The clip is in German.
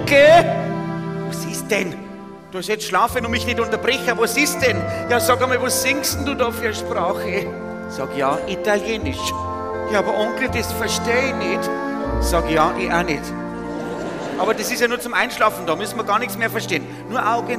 Onkel? Was ist denn? Du hast jetzt schlafen und mich nicht unterbrechen. Was ist denn? Ja, sag einmal, was singst denn du da für eine Sprache? Sag ja, Italienisch. Ja, aber Onkel, das verstehe ich nicht. Sag ja, ich auch nicht. Aber das ist ja nur zum Einschlafen, da müssen wir gar nichts mehr verstehen. Nur Augen